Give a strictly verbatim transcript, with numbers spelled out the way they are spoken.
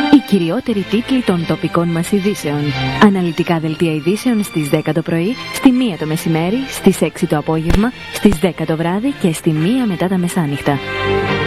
Οι κυριότεροι τίτλοι των τοπικών μας ειδήσεων. Αναλυτικά δελτία ειδήσεων στις δέκα το πρωί, στη μία το μεσημέρι, στις έξι το απόγευμα, στις δέκα το βράδυ και στη μία μετά τα μεσάνυχτα.